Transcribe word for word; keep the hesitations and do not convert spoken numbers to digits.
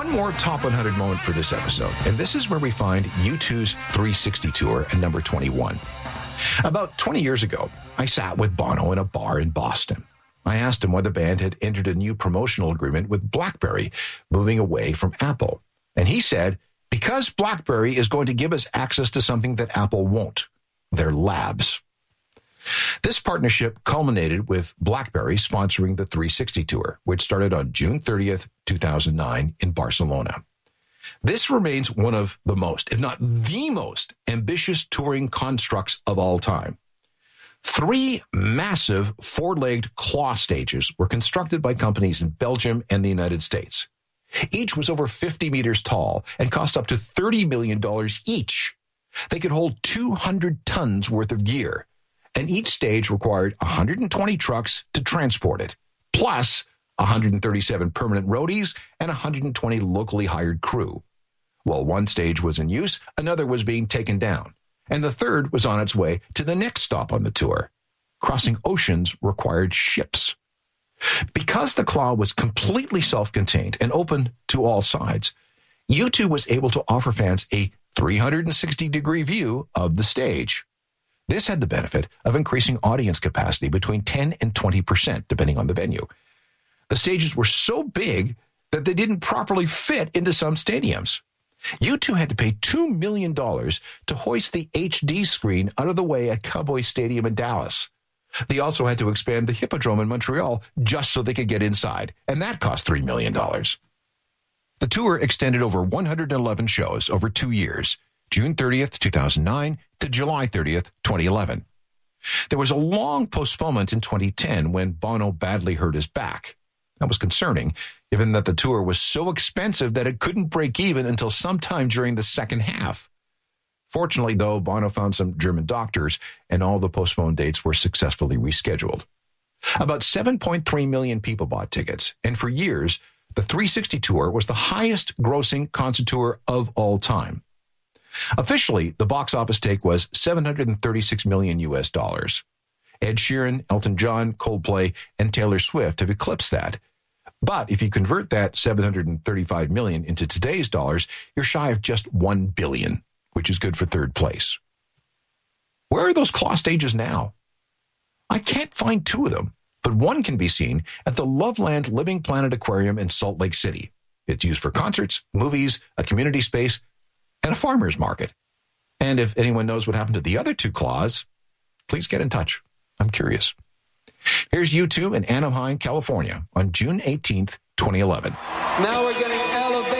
One more Top one hundred moment for this episode, and this is where we find U two's three sixty tour at number twenty-one. About twenty years ago, I sat with Bono in a bar in Boston. I asked him why the band had entered a new promotional agreement with BlackBerry, moving away from Apple. And he said, because BlackBerry is going to give us access to something that Apple won't, their labs. This partnership culminated with BlackBerry sponsoring the three sixty tour, which started on June thirtieth, two thousand nine in Barcelona. This remains one of the most, if not the most, ambitious touring constructs of all time. Three massive four-legged claw stages were constructed by companies in Belgium and the United States. Each was over fifty meters tall and cost up to thirty million dollars each. They could hold two hundred tons worth of gear, and each stage required one hundred twenty trucks to transport it, plus one hundred thirty-seven permanent roadies and one hundred twenty locally hired crew. While one stage was in use, another was being taken down, and the third was on its way to the next stop on the tour. Crossing oceans required ships. Because the Claw was completely self-contained and open to all sides, U two was able to offer fans a three hundred sixty degree view of the stage. This had the benefit of increasing audience capacity between ten and twenty percent, depending on the venue. The stages were so big that they didn't properly fit into some stadiums. U two had to pay two million dollars to hoist the H D screen out of the way at Cowboy Stadium in Dallas. They also had to expand the Hippodrome in Montreal just so they could get inside, and that cost three million dollars. The tour extended over one hundred eleven shows over two years, June thirtieth, two thousand nine to July thirtieth, twenty eleven. There was a long postponement in twenty ten when Bono badly hurt his back. That was concerning, given that the tour was so expensive that it couldn't break even until sometime during the second half. Fortunately, though, Bono found some German doctors, and all the postponed dates were successfully rescheduled. About seven point three million people bought tickets, and for years, the three sixty tour was the highest-grossing concert tour of all time. Officially, the box office take was seven hundred thirty-six million U S dollars. Ed Sheeran, Elton John, Coldplay, and Taylor Swift have eclipsed that. But if you convert that seven hundred thirty-five million into today's dollars, you're shy of just one billion, which is good for third place. Where are those claw stages now? I can't find two of them, but one can be seen at the Loveland Living Planet Aquarium in Salt Lake City. It's used for concerts, movies, a community space, and a farmer's market. And if anyone knows what happened to the other two claws, please get in touch. I'm curious. Here's U two in Anaheim, California on June eighteenth, twenty eleven. Now we're getting elevated.